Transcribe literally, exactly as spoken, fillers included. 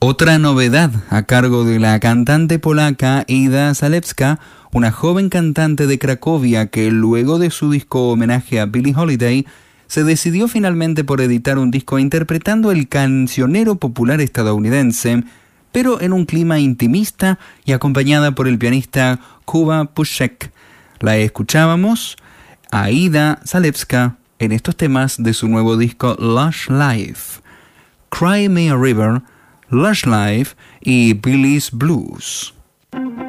Otra novedad a cargo de la cantante polaca Ida Zalewska, una joven cantante de Cracovia que luego de su disco homenaje a Billie Holiday se decidió finalmente por editar un disco interpretando el cancionero popular estadounidense, pero en un clima intimista y acompañada por el pianista Kuba Pušek. La escuchábamos a Ida Zalewska en estos temas de su nuevo disco Lush Life, Cry Me a River, Lush Life y Billie's Blues.